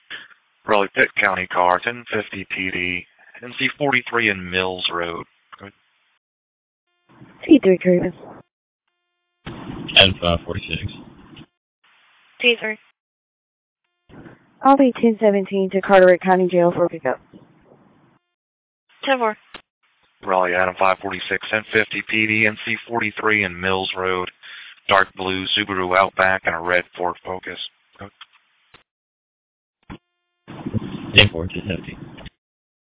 Raleigh Pitt County car, 1050 PD, NC43 in Mills Road. T3 Cruise. 10-546. T3. I'll be 1017 to Carteret County Jail for pickup. 10-4. Raleigh Adam 546, 1050 PD, NC43 in Mills Road. Dark blue Subaru Outback and a red Ford Focus. 10-4, 270.